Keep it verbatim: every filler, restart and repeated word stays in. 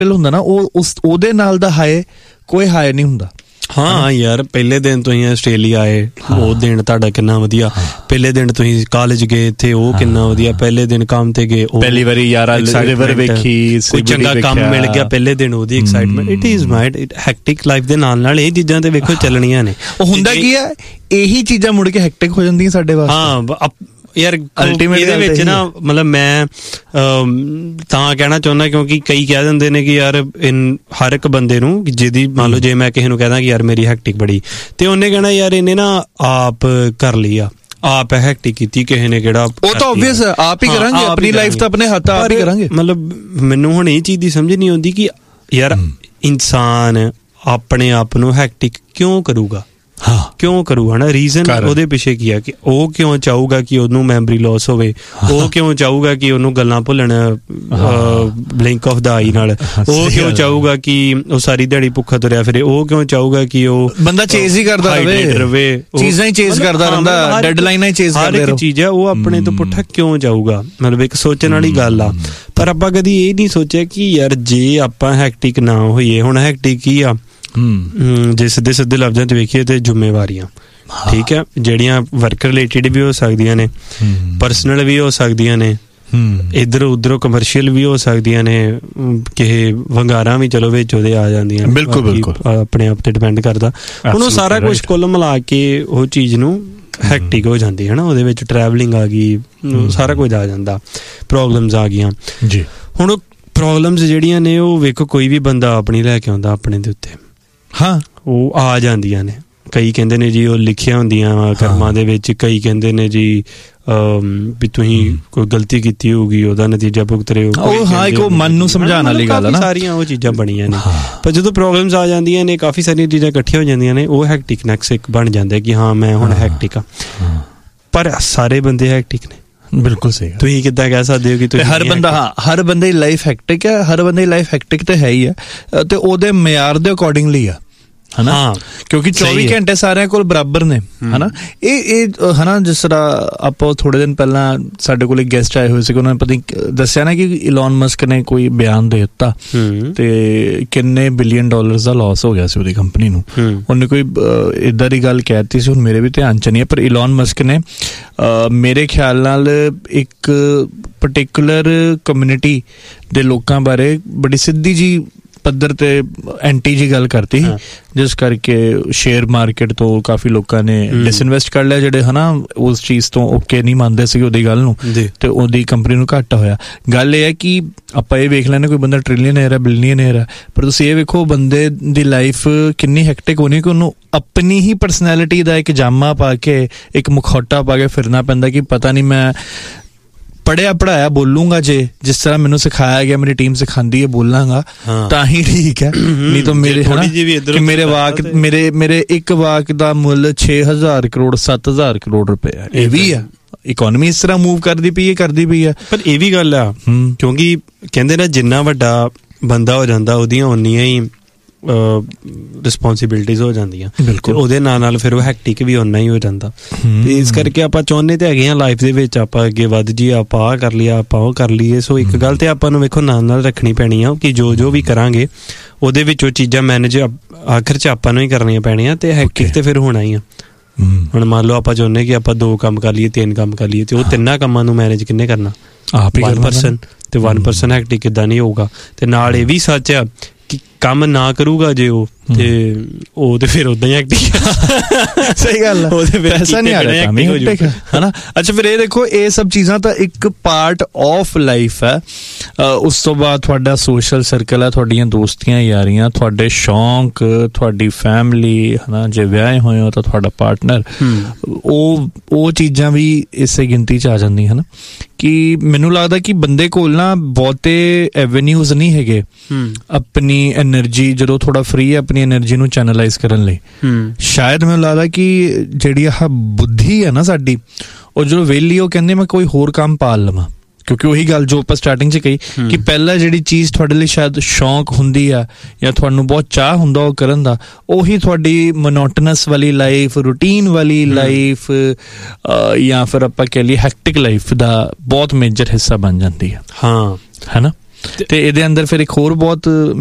ਹੁੰਦਾ ਨਾ ਉਹ ਉਸ ਉਹਦੇ ਨਾਲ ਦਾ ਹਾਏ ਕੋਈ ਹਾਏ ਨਹੀਂ ਹੁੰਦਾ। ਹਾਂ ਯਾਰ, ਪਹਿਲੇ ਦਿਨ ਤੁਸੀਂ ਆਸਟ੍ਰੇਲੀਆ ਆਏ, ਉਹ ਦਿਨ ਤੁਹਾਡਾ ਕਿੰਨਾ ਵਧੀਆ। ਪਹਿਲੇ ਦਿਨ ਤੁਸੀਂ ਕਾਲਜ ਗਏ ਇੱਥੇ, ਉਹ ਕਿੰਨਾ ਵਧੀਆ। ਪਹਿਲੇ ਦਿਨ ਕੰਮ ਤੇ ਗਏ, ਪਹਿਲੀ ਵਾਰੀ ਯਾਰਾ ਰਿਵਰ ਵੇਖੀ, ਕੋਈ ਚੰਗਾ ਕੰਮ ਮਿਲ ਗਿਆ ਪਹਿਲੇ ਦਿਨ, ਉਹਦੀ excitement. It is mind hectic life ਦੇ ਨਾਲ ਨਾਲ ਇਹ ਚੀਜ਼ਾਂ ਤੇ ਵੇਖੋ ਚੱਲਣੀਆਂ ਨੇ। ਉਹ ਹੁੰਦਾ ਕੀ ਹੈ, ਇਹੀ ਚੀਜ਼ਾਂ ਮੁੜ ਕੇ ਹੈਕਟਿਕ ਹੋ ਜਾਂਦੀਆਂ ਸਾਡੇ ਵਾਸਤੇ। ਹਾਂ ਯਾਰ, ਇਹਦੇ ਵਿੱਚ ਨਾ ਮਤਲਬ ਮੈਂ ਤਾਂ ਕਹਿਣਾ ਚਾਹੁੰਦਾ, ਕਿਉਂਕਿ ਕਈ ਕਹਿ ਦਿੰਦੇ ਨੇ ਕਿ ਯਾਰ ਹਰ ਇੱਕ ਬੰਦੇ ਨੂੰ, ਜਿਹਦੀ ਮੰਨ ਲਓ ਜੇ ਮੈਂ ਕਿਸੇ ਨੂੰ ਕਹਿਦਾ ਕਿ ਯਾਰ ਮੇਰੀ ਹੈਕਟਿਕ ਬੜੀ, ਤੇ ਉਹਨੇ ਕਹਿਣਾ ਯਾਰ ਇਹਨੇ ਨਾ ਆਪ ਕਰ ਲਈ ਆ, ਆਪ ਹੈਕਟਿਕ ਕੀਤੀ, ਕਿਸੇ ਨੇ ਕਿਹੜਾ। ਉਹ ਤਾਂ ਓਬਵੀਅਸ ਆਪ ਹੀ ਕਰਾਂਗੇ, ਆਪਣੀ ਲਾਈਫ ਤਾਂ ਆਪਣੇ ਹੱਥ ਆਪ ਹੀ ਕਰਾਂਗੇ। ਮਤਲਬ ਮੈਨੂੰ ਹੁਣ ਇਹ ਚੀਜ਼ ਦੀ ਸਮਝ ਨਹੀਂ ਆਉਂਦੀ ਕਿ ਯਾਰ ਇਨਸਾਨ ਆਪਣੇ ਆਪ ਨੂੰ ਹੈਕਟਿਕ ਕਿਉਂ ਕਰੂਗਾ, ਹਾਂ ਕਿਉਂ ਕਰੂਗਾ ਨਾ। ਰੀਜ਼ਨ ਉਹਦੇ ਪਿੱਛੇ ਕੀ ਆ ਕਿ ਉਹ ਕਿਉਂ ਚਾਹੂਗਾ ਕਿ ਉਹਨੂੰ ਮੈਮਰੀ ਲੋਸ ਹੋਵੇ, ਉਹ ਕਿਉਂ ਚਾਹੂਗਾ ਕਿ ਉਹਨੂੰ ਗੱਲਾਂ ਭੁੱਲਣ ਬਲਿੰਕ ਆਫ ਦਾ ਆਈ ਨਾਲ, ਉਹ ਕਿਉਂ ਚਾਹੂਗਾ ਕਿ ਉਹ ਸਾਰੀ ਦਿਹਾੜੀ ਭੁੱਖਾ ਤੁਰਿਆ ਫਿਰੇ, ਉਹ ਕਿਉਂ ਚਾਹੂਗਾ ਕਿ ਉਹ ਬੰਦਾ ਚੇਜ਼ ਹੀ ਕਰਦਾ ਰਹੇ, ਚੀਜ਼ਾਂ ਹੀ ਚੇਜ਼ ਕਰਦਾ ਰਹਿੰਦਾ, ਡੈਡਲਾਈਨਾਂ ਹੀ ਚੇਜ਼ ਕਰਦੇ ਰਹੋ। ਹਰ ਇੱਕ ਚੀਜ਼ ਹੈ ਉਹ ਆਪਣੇ ਤੋਂ ਪੁੱਠਾ ਕਿਉਂ ਜਾਊਗਾ, ਮਤਲਬ ਇੱਕ ਸੋਚਣ ਵਾਲੀ ਗੱਲ ਆ। ਪਰ ਆਪਾਂ ਕਦੀ ਇਹ ਨਹੀਂ ਸੋਚਿਆ ਕਿ ਯਾਰ ਜੇ ਆਪਾਂ ਹੈਕਟਿਕ ਨਾ ਹੋਈਏ। ਹੁਣ ਹੈਕਟਿਕ ਕੀ ਆ, ਜੇ ਸਿੱਧੇ ਸਿੱਧੇ ਲਫ਼ਜ਼ਾਂ ਚ ਵੇਖੀਏ ਤੇ ਜ਼ਿੰਮੇਵਾਰੀਆਂ, ਠੀਕ ਹੈ, ਜਿਹੜੀਆਂ ਵਰਕ ਰਿਲੇਟਿਡ ਵੀ ਹੋ ਸਕਦੀਆਂ ਨੇ, ਪਰਸਨਲ ਵੀ ਹੋ ਸਕਦੀਆਂ ਨੇ, ਇੱਧਰ ਉੱਧਰੋਂ ਕਮਰਸ਼ੀਅਲ ਵੀ ਹੋ ਸਕਦੀਆਂ ਨੇ, ਕਿਸੇ ਵੰਗਾਰਾਂ ਵੀ ਚਲੋ ਵਿੱਚ ਉਹਦੇ ਆ ਜਾਂਦੀਆਂ। ਬਿਲਕੁਲ ਬਿਲਕੁਲ ਆਪਣੇ ਆਪ ਤੇ ਡਿਪੈਂਡ ਕਰਦਾ। ਹੁਣ ਉਹ ਸਾਰਾ ਕੁਛ ਕੁੱਲ ਮਿਲਾ ਕੇ ਉਹ ਚੀਜ਼ ਨੂੰ ਹੈਕਟਿਕ ਹੋ ਜਾਂਦੀ ਹੈ ਨਾ। ਉਹਦੇ ਵਿੱਚ ਟਰੈਵਲਿੰਗ ਆ ਗਈ, ਸਾਰਾ ਕੁਝ ਆ ਜਾਂਦਾ, ਪ੍ਰੋਬਲਮਸ ਆ ਗਈਆਂ ਜੀ। ਹੁਣ ਪ੍ਰੋਬਲਮਸ ਜਿਹੜੀਆਂ ਨੇ ਉਹ ਵੇਖੋ ਕੋਈ ਵੀ ਬੰਦਾ ਆਪਣੀ ਲੈ ਕੇ ਆਉਂਦਾ ਆਪਣੇ ਦੇ ਉੱਤੇ, ਹਾਂ ਉਹ ਆ ਜਾਂਦੀਆਂ ਨੇ। ਕਈ ਕਹਿੰਦੇ ਨੇ ਜੀ ਉਹ ਲਿਖੀਆਂ ਹੁੰਦੀਆਂ ਕਰਮਾਂ ਦੇ ਵਿੱਚ, ਕਈ ਕਹਿੰਦੇ ਨੇ ਜੀ ਵੀ ਤੁਸੀਂ ਕੋਈ ਗਲਤੀ ਕੀਤੀ ਹੋਊਗੀ, ਉਹਦਾ ਨਤੀਜਾ ਭੁਗਤ ਰਹੇ ਹੋ। ਉਹ ਹਾਂ ਇੱਕ ਉਹ ਮਨ ਨੂੰ ਸਮਝਾਉਣ ਵਾਲੀ ਗੱਲ ਹੈ ਨਾ, ਸਾਰੀਆਂ ਉਹ ਚੀਜ਼ਾਂ ਬਣੀਆਂ ਨੇ। ਪਰ ਜਦੋਂ ਪ੍ਰੋਬਲਮਸ ਆ ਜਾਂਦੀਆਂ ਨੇ, ਕਾਫੀ ਸਾਰੀਆਂ ਚੀਜ਼ਾਂ ਇਕੱਠੀਆਂ ਹੋ ਜਾਂਦੀਆਂ ਨੇ, ਉਹ ਹੈਕਟਿਕ ਨੈਕਸ ਇੱਕ ਬਣ ਜਾਂਦਾ ਕਿ ਹਾਂ ਮੈਂ ਹੁਣ ਹੈਕਟਿਕ ਆ। ਪਰ ਸਾਰੇ ਬੰਦੇ ਹੈਕਟਿਕ ਨੇ। ਬਿਲਕੁਲ ਸਹੀ। ਤੁਸੀਂ ਕਿੱਦਾਂ ਕਹਿ ਸਕਦੇ ਹੋ ਕਿ ਤੁਸੀਂ ਹਰ ਬੰਦਾ, ਹਾਂ ਹਰ ਬੰਦੇ ਦੀ ਲਾਈਫ ਹੈਕਟਿਕ ਹੈ, ਹਰ ਬੰਦੇ ਦੀ ਲਾਈਫ ਹੈਕਟਿਕ ਤੇ ਹੈ ਹੀ ਹੈ, ਤੇ ਉਹਦੇ ਮਿਆਰ ਦੇ ਅਕੋਰਡਿੰਗਲੀ ਆ, ਹਨਾ। ਕਿਉਂਕਿ ਚੌਵੀ ਘੰਟੇ ਸਾਰਿਆਂ ਕੋਲ ਬਰਾਬਰ ਨੇ, ਹਨਾ। ਇਹ ਇਹ ਹਨਾ, ਜਿਸ ਤਰ੍ਹਾਂ ਆਪਾਂ ਥੋੜੇ ਦਿਨ ਪਹਿਲਾਂ ਸਾਡੇ ਕੋਲ ਇੱਕ ਗੈਸਟ ਆਏ ਹੋਏ ਸੀ, ਉਹਨਾਂ ਨੇ ਪਤਾ ਦੱਸਿਆ ਨਾ ਕਿ ਇਲਨ ਮਸਕ ਨੇ ਕੋਈ ਬਿਆਨ ਦੇ ਦਿੱਤਾ ਤੇ ਕਿੰਨੇ ਬਿਲੀਅਨ ਡਾਲਰਸ ਦਾ ਲਾਸ ਹੋ ਗਿਆ ਸੀ ਉਹਦੀ ਕੰਪਨੀ ਨੂੰ। ਉਹਨੇ ਕੋਈ ਏਦਾਂ ਦੀ ਗੱਲ ਕਹਿ ਦਿੱਤੀ ਸੀ, ਹੁਣ ਮੇਰੇ ਵੀ ਧਿਆਨ ਚ ਨਹੀਂ ਹੈ, ਪਰ ਇਲਨ ਮਸਕ ਨੇ ਮੇਰੇ ਖਿਆਲ ਨਾਲ ਇੱਕ ਪਰਟੀਕੂਲਰ ਕਮਿਊਨਿਟੀ ਦੇ ਲੋਕਾਂ ਬਾਰੇ ਬੜੀ ਸਿੱਧੀ ਜੀ ਪੱਧਰ ਤੇ ਐਂਟੀ ਜੀ ਗੱਲ ਕਰਤੀ, ਜਿਸ ਕਰਕੇ ਸ਼ੇਅਰ ਮਾਰਕੀਟ ਤੋਂ ਕਾਫੀ ਲੋਕਾਂ ਨੇ ਡਿਸਇਨਵੈਸਟ ਕਰ ਲਿਆ, ਜਿਹੜੇ ਹਨਾ ਉਸ ਚੀਜ਼ ਤੋਂ ਓਕੇ ਨਹੀਂ ਮੰਨਦੇ ਸੀ ਉਹਦੀ ਗੱਲ ਨੂੰ, ਤੇ ਉਹਦੀ ਕੰਪਨੀ ਨੂੰ ਘਾਟਾ ਹੋਇਆ। ਗੱਲ ਇਹ ਹੈ ਕਿ ਆਪਾਂ ਇਹ ਵੇਖ ਲੈਂਦੇ ਕੋਈ ਬੰਦਾ ਟ੍ਰਿਲੀਅਨਰ ਹੈ, ਬਿਲੀਅਨਰ ਹੈ, ਪਰ ਤੁਸੀਂ ਇਹ ਵੇਖੋ ਬੰਦੇ ਦੀ ਲਾਈਫ ਕਿੰਨੀ ਹੈਕਟਿਕ ਹੋਣੀ ਕਿ ਉਹਨੂੰ ਆਪਣੀ ਹੀ ਪਰਸਨੈਲਿਟੀ ਦਾ ਇੱਕ ਜਾਮਾ ਪਾ ਕੇ, ਇੱਕ ਮੁਖੌਟਾ ਪਾ ਕੇ ਫਿਰਨਾ ਪੈਂਦਾ ਕਿ ਪਤਾ ਨਹੀਂ ਮੈਂ ਪੜ੍ਹਿਆ ਪੜ੍ਹਾਇਆ ਬੋਲੂੰਗਾ, ਜੇ ਜਿਸ ਤਰ੍ਹਾਂ ਮੈਨੂੰ ਸਿਖਾਇਆ ਗਿਆ, ਮੇਰੀ ਟੀਮ ਸਿਖਾਉਂਦੀ ਹੈ ਬੋਲਾਂਗਾ ਤਾਂ ਹੀ ਠੀਕ ਹੈ, ਨਹੀਂ ਤਾਂ ਮੇਰੇ ਕਿ ਮੇਰੇ ਵਾਕ ਮੇਰੇ ਮੇਰੇ ਇੱਕ ਵਾਕ ਦਾ ਮੁੱਲ ਛੇ ਹਜ਼ਾਰ ਕਰੋੜ ਸੱਤ ਹਜ਼ਾਰ ਕਰੋੜ ਰੁਪਏ ਹੈ। ਇਹ ਵੀ ਆ, ਇਕੋਨਮੀ ਇਸ ਤਰ੍ਹਾਂ ਮੂਵ ਕਰਦੀ ਪਈ ਹੈ ਕਰਦੀ ਪਈ ਹੈ। ਪਰ ਇਹ ਵੀ ਗੱਲ ਆ, ਕਿਉਂਕਿ ਕਹਿੰਦੇ ਨਾ ਜਿੰਨਾ ਵੱਡਾ ਬੰਦਾ ਹੋ ਜਾਂਦਾ ਉਹਦੀਆਂ ਉਨੀਆਂ ਹੀ ਰਿਸਪੋਂਸੀਬਿਲਿਟੀਜ਼ ਹੋ ਜਾਂਦੀਆਂ, ਉਹਦੇ ਨਾਲ ਨਾਲ ਫਿਰ ਉਹ ਹੈਕਟਿਕ ਵੀ ਓਨਾ ਹੀ ਹੋ ਜਾਂਦਾ। ਤੇ ਇਸ ਕਰਕੇ ਆਪਾਂ ਚਾਹੁੰਦੇ ਤੇ ਹੈਗੇ ਹਾਂ ਲਾਈਫ ਦੇ ਵਿੱਚ ਆਪਾਂ ਅੱਗੇ ਵੱਧ ਜਾਈਏ, ਆਪਾਂ ਆਹ ਕਰ ਲਿਆ, ਆਪਾਂ ਉਹ ਕਰ ਲਈਏ। ਸੋ ਇੱਕ ਗੱਲ ਤੇ ਆਪਾਂ ਨੂੰ ਵੇਖੋ ਨਾਲ ਨਾਲ ਰੱਖਣੀ ਪੈਣੀ ਆ ਕਿ ਜੋ ਜੋ ਵੀ ਕਰਾਂਗੇ ਉਹਦੇ ਵਿੱਚ ਉਹ ਚੀਜ਼ਾਂ ਮੈਨੇਜ ਆਖਰ 'ਚ ਆਪਾਂ ਨੂੰ ਹੀ ਕਰਨੀਆਂ ਪੈਣੀਆਂ, ਤੇ ਹੈਕਟਿਕ ਤੇ ਫਿਰ ਹੋਣਾ ਹੀ ਆ। ਹੁਣ ਮੰਨ ਲਓ ਆਪਾਂ ਚਾਹੁੰਦੇ ਕਿ ਆਪਾਂ ਦੋ ਕੰਮ ਕਰ ਲਈਏ, ਤਿੰਨ ਕੰਮ ਕਰ ਲਈਏ, ਤੇ ਉਹ ਤਿੰਨਾਂ ਕੰਮਾਂ ਨੂੰ ਮੈਨੇਜ ਕਿੰਨੇ ਕਰਨਾ? ਆਪ ਹੀ ਵਨ ਪਰਸਨ। ਤੇ ਵਨ ਪਰਸਨ ਹੈਕਟਿਕ ਕਿੱਦਾਂ ਨਹੀਂ ਹੋਊਗਾ? ਤੇ ਨਾਲ ਇਹ ਵੀ ਸੱਚ ਆ ਕਿ ਕੰਮ ਨਾ ਕਰੂਗਾ ਜੇ ਉਹ, ਤੇ ਉਹ ਤੇ ਫਿਰ ਉਦਾਂ ਹੀ ਐਕਟਿਵ। ਸਹੀ ਗੱਲ ਹੈ, ਪੈਸਾ ਨਹੀਂ ਆ ਰਿਹਾ ਹਨਾ। ਅੱਛਾ, ਫਿਰ ਇਹ ਦੇਖੋ ਇਹ ਸਭ ਚੀਜ਼ਾਂ ਤਾਂ ਇੱਕ ਪਾਰਟ ਆਫ ਲਾਈਫ ਹੈ। ਉਸ ਤੋਂ ਬਾਅਦ ਤੁਹਾਡਾ ਸੋਸ਼ਲ ਸਰਕਲ ਹੈ, ਤੁਹਾਡੀਆਂ ਦੋਸਤੀਆਂ ਯਾਰੀਆਂ, ਤੁਹਾਡੇ ਸ਼ੌਂਕ, ਤੁਹਾਡੀ ਫੈਮਿਲੀ ਹਨਾ, ਜੇ ਵਿਆਹੇ ਹੋਏ ਹੋ ਤਾਂ ਤੁਹਾਡਾ ਪਾਰਟਨਰ, ਉਹ ਉਹ ਚੀਜ਼ਾਂ ਵੀ ਇਸੇ ਗਿਣਤੀ 'ਚ ਆ ਜਾਂਦੀਆਂ ਹਨ। ਕਿ ਮੈਨੂੰ ਲੱਗਦਾ ਕਿ ਬੰਦੇ ਕੋਲ ਨਾ ਬਹੁਤੇ ਐਵੇਨਿਊਜ਼ ਨਹੀਂ ਹੈਗੇ ਆਪਣੀ ਐਨਰਜੀ, ਜਦੋਂ ਥੋੜਾ ਫ੍ਰੀ ਹੈ ਆਪਣੀ ਐਨਰਜੀ ਨੂੰ ਚੈਨਲਾਈਜ਼ ਕਰਨ ਲਈ। ਸ਼ਾਇਦ ਮੈਨੂੰ ਲੱਗਦਾ ਕਿ ਜਿਹੜੀ ਆਹ ਬੁੱਧੀ ਹੈ ਨਾ ਸਾਡੀ, ਉਹ ਜਦੋਂ ਵਿਹਲੀ, ਉਹ ਕਹਿੰਦੇ ਮੈਂ ਕੋਈ ਹੋਰ ਕੰਮ ਪਾਲ ਲਵਾਂ। ਕਿਉਂਕਿ ਉਹੀ ਗੱਲ ਜੋ ਆਪਾਂ ਸਟਾਰਟਿੰਗ 'ਚ ਕਹੀ ਕਿ ਪਹਿਲਾਂ ਜਿਹੜੀ ਚੀਜ਼ ਤੁਹਾਡੇ ਲਈ ਸ਼ਾਇਦ ਸ਼ੌਂਕ ਹੁੰਦੀ ਆ ਜਾਂ ਤੁਹਾਨੂੰ ਬਹੁਤ ਚਾਹ ਹੁੰਦਾ ਉਹ ਕਰਨ ਦਾ, ਉਹੀ ਤੁਹਾਡੀ ਮੋਨੋਟਨਸ ਵਾਲੀ ਲਾਈਫ, ਰੂਟੀਨ ਵਾਲੀ ਲਾਈਫ, ਜਾਂ ਫਿਰ ਆਪਾਂ ਕਹਿ ਲਈਏ ਹੈਕਟਿਕ ਲਾਈਫ ਦਾ ਬਹੁਤ ਮੇਜਰ ਹਿੱਸਾ ਬਣ ਜਾਂਦੀ ਹੈ। ਹਾਂ, ਹੈ ਨਾ। ਤੇ ਇਹਦੇ ਅੰਦਰ ਫਿਰ ਇੱਕ ਹੋਰ ਬਹੁਤ